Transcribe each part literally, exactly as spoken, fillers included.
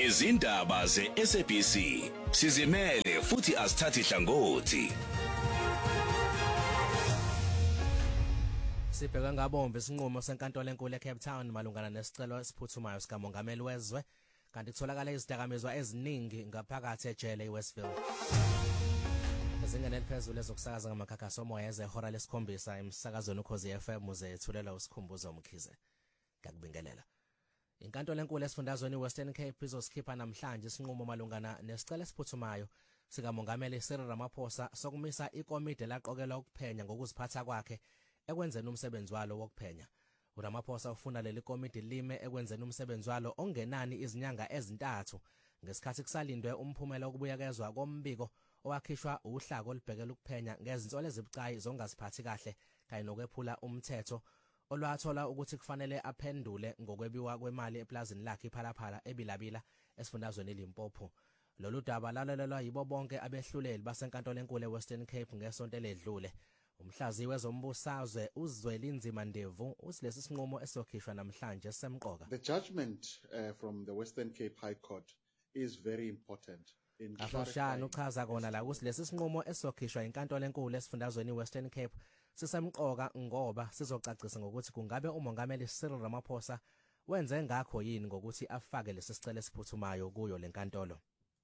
Izindaba ze-S A B C sizimele futhi asithathi hlangothi. Sibheka ngabombe isinqumo senkantolo enkulu eCape Town malungana nesicelo esiphuthumayo sikamongameli wezwe kanti kutholakala izidakamizwa eziningi ngaphakathi ejele eWestville. Izingane eliphezulu ezokusakaza ngamakhakhathi omoya ezehora lesikhombisa emsakazweni uKhozi F M uzethulela usikhumbuzo omkhize. Ngakubingelela. Inkantolo enkulu esifundazweni iWestern Cape izosikhipha namhlanje isinqumo malungana nesicelo esiphuthumayo sikamongameli Cyril Ramaphosa sokumisa ikomiti laqokelwa ukuphenya ngokuziphatha kwakhe ekwenzeni umsebenzi walo wokuphenya. uRamaphosa ufuna leli komiti lime ekwenzeni umsebenzi walo ongenani izinyanga ezintathu ngesikhathi kusalindwe umphumela wokubuyekezwa kombiko owakhishwa uhlaka olubhekela ukuphenya ngezinsolo ezibucayi zongaziphathi kahle kanye nokwephula umthetho olwathola ukuthi kufanele aphendule ngokwebiwa kwemali eplazini lakhe iPhalaphala eBilabila esifundazweni eLimpopo. Lolu daba lalolelwa yibo bonke abehluleli basenkantolo enkulu eWestern Cape ngesonto eledlule. Umhlazi wezombusazwe uZwelinzima Ndevu uthi lesi sinqumo esokhishwa namhlanje semqoka. The judgment uh, from the Western Cape High Court is very important. Afoshana uchaza kona la ukuthi lesi sinqumo esokhishwa inkantolo enkulu esifundazweni iWestern Cape sisemqoka ngoba sizocacisa ngokuthi kungabe umongameli Cyril Ramaphosa wenze ngakho yini ngokuthi afake lesi sicelo esiphuthumayo kuyo lenkantolo.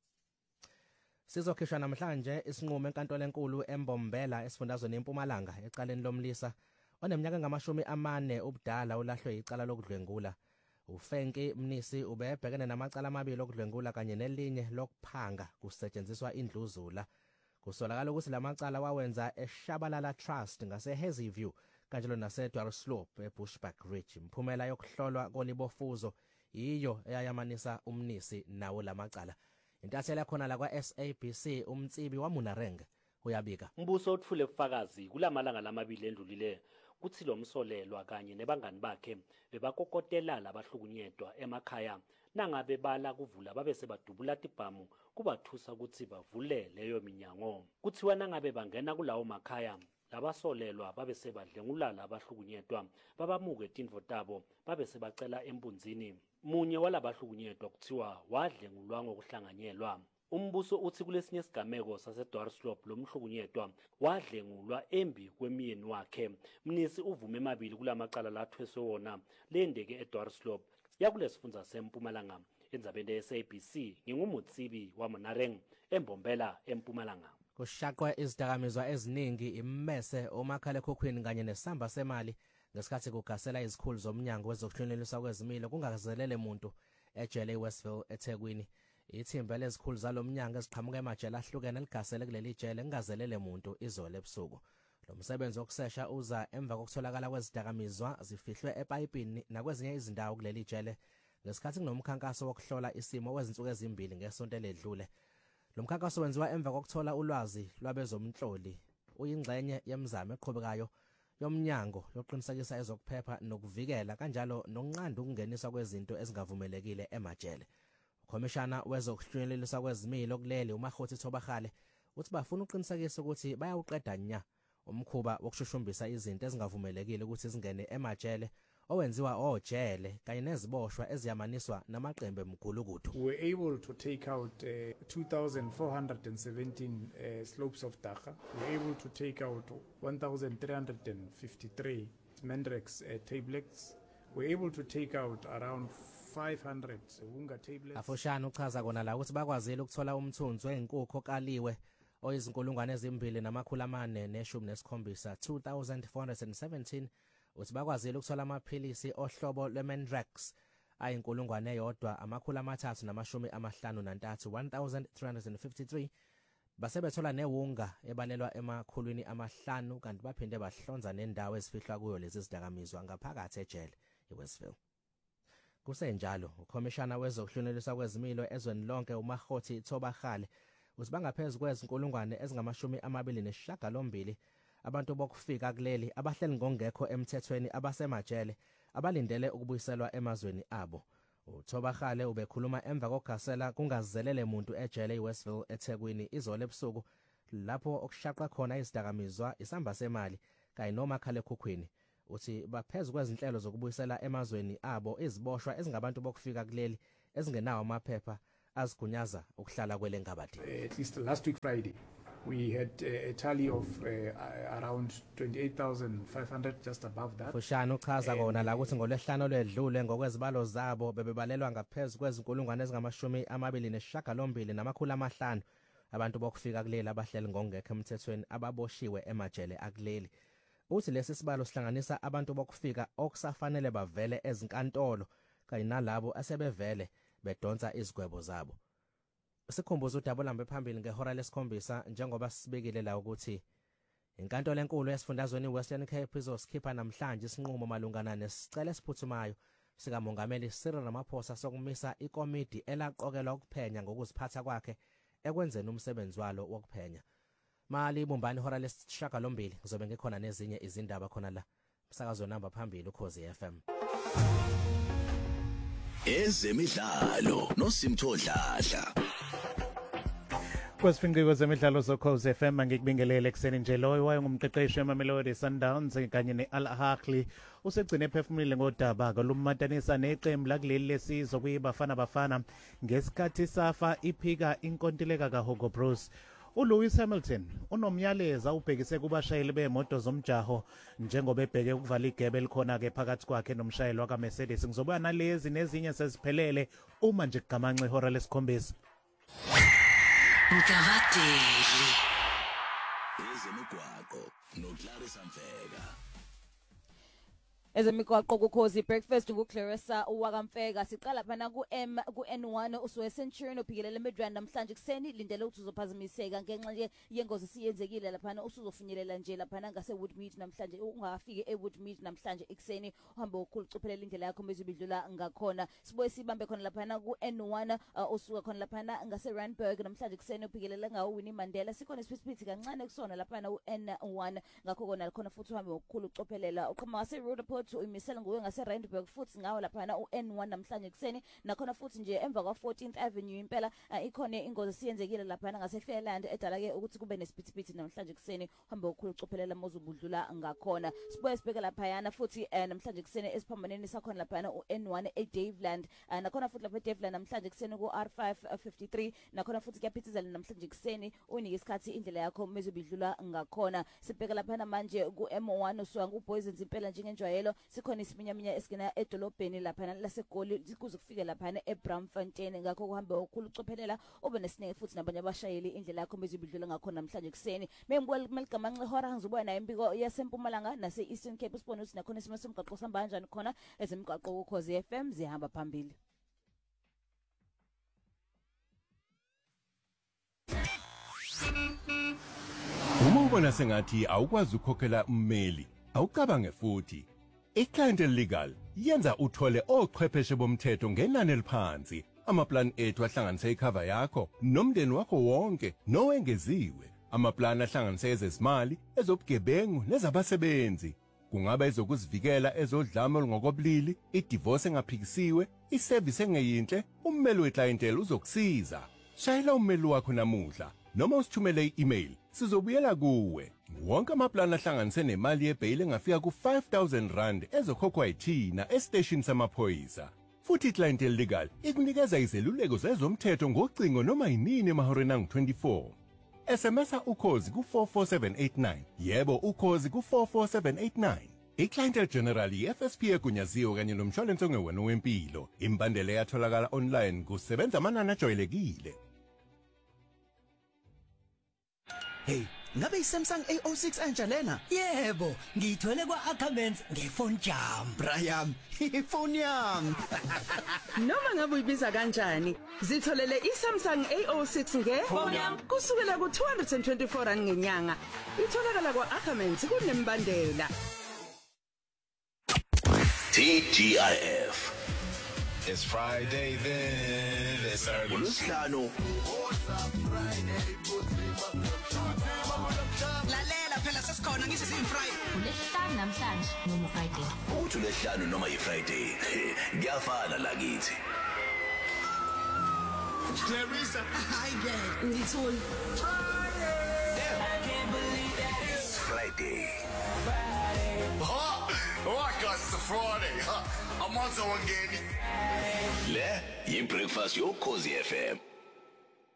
Sizokhishwa namhlanje isinqumo enkantolo enkulu eMbombela esifundazweni eMpumalanga ecaleni lomlisa oneminyaka ngamashumi amane ubudala ulahlwe icala lokudlwengula. uFenki Mnisi ubebhekene namacala amabili okudlwengula kanye nelinye lokuphanga kusetshenziswa indluzula. Kusolakala ukuthi lamacala wawenza eShabalala Trust ngase Hazyview kanjalo nase Dwarsloop eBushbuck Ridge. Imphumela yokuhlolwa kolibofuzo iyo eyayamanisa uMnisi nawo lamacala. Intathela khona la kwa S A B C umtsibi waMunareng uyabika. Umbuso uthule ubufakazi kulamalanga lamabili endlulile kuthi lo msolelwa kanye nebangani bakhe bebakokotela labahlukunyedwa emakhaya nangabe bala kuvula babe sebadubula tibhamu kubathusa ukuthi bavule leyo minyango. Kuthiwa nangabe bangena kulawo makhaya labasolelwa babe sebadlengulala abahlukunyedwa babamuke tindvo tabo babe sebacela empunzini. Munye walabahlukunyedwa kuthiwa wadlengulwa ngokuhlanganyelwa. Umbuso uthi kulesinye isigameko saseDwarsloop lomhlukunyedwa wadlengulwa embi kwemiyeni wakhe. Mnisi uvume emabili kulamacala lathweswe wona lendeke eDwarsloop yakulesifundza seMpumalanga. Endzabeni ye-S A B C ngingumutsibi waMonareng eMbombela eMpumalanga. Kushaqwa izidakamizwa eziningi immese omakhalekhukhwini kanye nesamba semali ngesikhathi kugasela izikhulu zomnyango wezokuhlonelisa kwezimilo kungakazelele umuntu ejele eWestville eThekwini. Ithimba lezikhulu zalomnyango eziqhamuka emajele ahlukene ligasele kuleli jele ngingazelele umuntu izolo ebusuku. Lo msebenzi wokusesha uza emva kokutholakala kwezidakamizwa zifihlwe epayipini nakwezinye izindawo kuleli jele ngesikhathi kunomkhankaso wokuhlola isimo wezinsuku ezimbili ngesonto eledlule. Lo mkhankaso wenziwa emva kokuthola ulwazi lwabezomnhloli uyingxenye yemizamo eqhubekayo yomnyango yokuqinisekisa ezokuphepha nokuvikela kanjalo nokunqanda ukungeniswa kwezinto ezingavumelekile emajele. Ukhomishana wezokuhlonelisa kwezimilo kuleli uMakhothi Thobakgale uthi bafuna uqinisekisa ukuthi bayawuqeda nya umkhuba wokushushumbisa izinto ezingavumelekile ukuthi zingene emajele owenziwa ojele kanye neziboshwa eziyamaniswa namaqembu emgulukudu. We were able to take out uh, two thousand four hundred seventeen uh, slopes of dagga. We were able to take out one thousand three hundred fifty-three Mendrex uh, tablets. We were able to take out around five hundred Wunga tablets. Afoshana uchaza kona la ukuthi bakwazile ukuthola umthunzi wenkukhu okaliwe oyizinkulungwane ezimbili namakhulu amane neshumi nesikhombisa two thousand four hundred seventeen. Uthi bakwazile ukuthola amaphilisi ohlobo lweMendrex ayinkulungwane eyodwa amakhulu amathathu namashumi amahlanu nantathu one thousand three hundred fifty-three. Basebethola newunga ebalelwa emakhulwini amahlanu kanti baphinde bahlonza nendawo ezifihlwa kuyo lezi zidakamizwa ngaphakathi ejele eWestville. Kusenjalo ukhomishana wezokuhlonelisa kwezimilo ezweni lonke uMakhothi Thobakgale uthi bangaphezulu kwezinkulungwane ezingamashumi amabili nesishiyagalombili abantu bokufika kuleli abahleli ngongekho emthethweni abasemajele abalindele ukubuyiselwa emazweni abo. uThobakgale ubekhuluma emva kokugasela kungazelele umuntu ejele eWestville eThekwini izolo ebusuku lapho okushaqa khona izidakamizwa isamba semali kanye nomakhalekhukhwini. Uthi baphezulu kwezinhlelo zokubuyisela emazweni abo iziboshwa ezingabantu bokufika kuleli ezingenawo amaphepha azigunyaza ukuhlala kwele ngabadi. At least last week Friday, we had uh, a tally of uh, around twenty-eight thousand five hundred, just above that. Fushane uchaza kona la ukuthi ngolesihlanu ledlule ngokwezibalo zabo bebebalelwa ngaphezulu kwezinkulungwane ezingamashumi amabili nesishiyagalombili namakhulu amahlanu abantu bokufika kuleli abahleli ngongekho emthethweni ababoshiwe emajele akuleli. Uthi lesi sibalo sihlanganisa abantu bokufika okusafanele bavele ezinkantolo kanye nalabo asebevele bedonsa izigwebo zabo. Sikhumbuza uDabo lambe phambili ngehora lesikhombisa njengoba sibekile la ukuthi inkantolo enkulu yesifundazweni iWestern Cape izosikhipa namhlanje isinqumo malungana nesicelo esiphuthumayo sika Mongameli Cyril Ramaphosa sokumisa ikomidi elaqokelwa ukuphenya ngokuziphatha kwakhe ekwenzeni umsebenzi walo wokuphenya. Mali ibumbani ihora lesishiyagalombili ngizobe ngikhona nezinye izindaba khona la umsakazo namba phambili uKhozi F M. Ezemidlalo noSimthodladla. Kwesifinqiwe zemidlalo zoKhozi F M ngikubingelele ekseni nje loyo wayengumqeqeshi weMamelodi Sundowns kanye neAl Ahly usegcine ephefumulile ngodaba kolumatanisa neqembu lakuleli lesizwe kuyibafana bafana ngesikhathi safa iphika inkontileka kaHugo Broos. uLewis Hamilton unomyaleza ubhekise kubashayeli bemoto zomjaho njengoba ebheke ukuvala igebe likhona ke phakathi kwakhe nomshayeli wakaMercedes. Ngizobuya nalezi nezinye seziphelele uma nje kugamanxa ihora lesikhombisa. Mkavadeli ezemigwaqo noClarissa Mfeka. Ezemigwaqo kuKhozi breakfast nguClarissa wakamfeka. Siqala phana ku M ku N one usuwe Centurion ophikelele Midrand namhlanje kuseni lindele ukuthi uzophazamiseka ngenxa yengozi siyenzekile lapha usuzofinyelela nje lapha ngase Woodmead namhlanje ungafike eWoodmead namhlanje ekseni uhambe ukucuphelela indlela yakho mezibidlula ngakhona. Sibuye sibambe khona lapha ku N one usuka khona lapha ngase Randburg namhlanje kuseni ophikelele ngawo Winnie Mandela. Sikhona isiphithi kancane kusona lapha u N one ngakho kona khona futhi uhambe ukukhulu ucuphelela uqhama ngase Roodepoort uyimisela nguwe ngase Randburg futhi ngawo lapha u N one namhlanje kuseni nakhona futhi nje emva kwa fourteenth Avenue impela ikhona ingozi siyenzekile lapha ngase Fairland edala ke ukuthi kube nesiphithi namhlanje kuseni uhambe ukukhulu ucuphelela mozubudlula ngakhona. Sibuye sibeke lapha yana futhi namhlanje kuseni esiphambaneni sakhona lapha u N one eDaveland nakhona futhi lapha eDaveland namhlanje kuseni ku R five fifty-three nakhona futhi kuyaphithizela namhlanje kuseni unike isikhathi indlela yakho mezubidlula ngakhona. Sibheke lapha manje ku M one usuka ku Boys impela njengenjwayelo sikhona isiminyaminya esikena edolobheni lapha laseGoli kuze kufike lapha eBramfontein ngakho kuhambe ukukhulu ucophelela ube nesineke futhi nabanye abashayeli indlela yakho mezibidlula ngakho namhlanje kuseni. Memgwaligamanxa ihora ngizobuya nayo impiko yasempumalanga nase Eastern Cape usibone ukuthi nakhona isimo somgaqo sihamba kanjani khona ezemigaqo kuKhozi F M zihamba phambili. Uma ubona sengathi awukwazi ukukhokhela ummeli awucabange futhi iClientele Legal yenza uthole ochwepheshe bomthetho ngenani eliphansi. Amaplan ethu ahlanganisa icover yakho nomndeni wakho wonke nowengeziwe. Amaplan ahlanganisa ezezimali, ezobugebengu nezabasebenzi. Kungaba ezokuzivikela ezodlame olungokobulili, idivorce engaphikisiwe, iservice engeyinhle, ummeli weClientele uzokusiza. Shayela ummeli wakho namuhla noma usithumele i-email sizobuyela kuwe. Wonke amaplan ahlanganise nemali yebail engafika ku five thousand rand ezokhokhwa yithina estation samaphoyisa. Futhi iClientele Legal ikunikeza izeluleko zezomthetho ngocingo noma yinini emahoreni angu twenty-four. S M S uKhozi ku four four seven eight nine. Yebo uKhozi ku four four seven eight nine. iClientele General F S P egunyaziwe kanye nomshwalense ongewena wempilo. Imbandela yatholakala online kusebenza amanani ajwayelekile. Hey, ngabe iSamsung A zero six entsha lena? Yebo, ngiyithole kwaAckermans ngefone jam. Brian, ifoni yami. Noma ngabe uyibiza kanjani, zitholele iSamsung A zero six ngefone yami kusukela ku two hundred twenty-four rand ngenyanga. Itholakala kwaAckermans kunembandela. T G I F. It's Friday then. It's early. Ulushlanu. Lalela phela sesikhona ngithi siyiFriday. Ulehlanu namhlanje noma Friday. Uthi ulehlanu noma yiFriday. Ngiyafana la kithi. Clarissa, hi girl. Ngithuli. I can't believe that it's Friday. Oh, I got it's a Friday. I'm on someone getting. Le ibreakfast yokhozi F M.